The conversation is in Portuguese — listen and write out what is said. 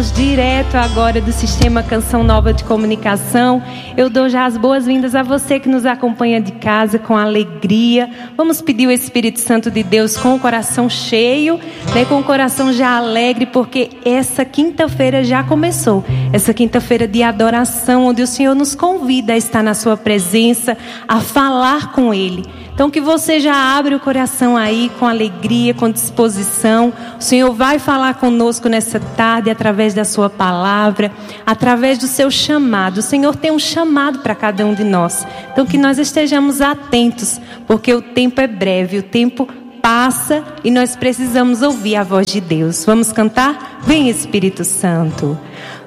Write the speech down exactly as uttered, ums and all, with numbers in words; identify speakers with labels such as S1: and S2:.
S1: Direto agora do Sistema Canção Nova de Comunicação, eu dou já as boas-vindas a você que nos acompanha de casa com alegria. Vamos pedir o Espírito Santo de Deus com o coração cheio, né, com o coração já alegre, porque essa quinta-feira já começou. Essa quinta-feira de adoração, onde o Senhor nos convida a estar na sua presença, a falar com Ele. Então que você já abre o coração aí com alegria, com disposição. O Senhor vai falar conosco nessa tarde através da sua palavra, através do seu chamado. O Senhor tem um chamado para cada um de nós. Então que nós estejamos atentos, porque o tempo é breve, o tempo passa e nós precisamos ouvir a voz de Deus. Vamos cantar? Vem, Espírito Santo.